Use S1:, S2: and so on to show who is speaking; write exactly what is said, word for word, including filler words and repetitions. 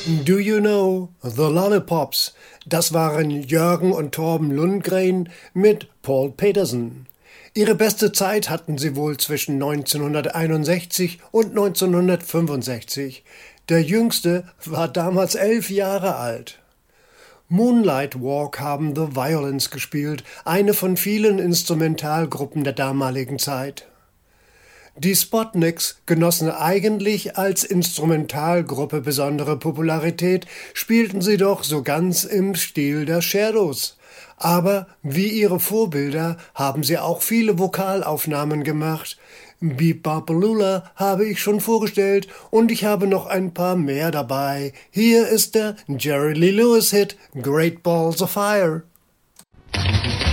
S1: Do you know the Lollipops? Das waren Jürgen und Torben Lundgren mit Paul Petersen. Ihre beste Zeit hatten sie wohl zwischen neunzehnhunderteinundsechzig und neunzehnhundertfünfundsechzig. Der Jüngste war damals elf Jahre alt. Moonlight Walk haben The Violins gespielt, eine von vielen Instrumentalgruppen der damaligen Zeit. Die Sputniks genossen eigentlich als Instrumentalgruppe besondere Popularität, spielten sie doch so ganz im Stil der Shadows. Aber wie ihre Vorbilder haben sie auch viele Vokalaufnahmen gemacht. Beep Bopalula habe ich schon vorgestellt und ich habe noch ein paar mehr dabei. Hier ist der Jerry Lee Lewis Hit Great Balls of Fire.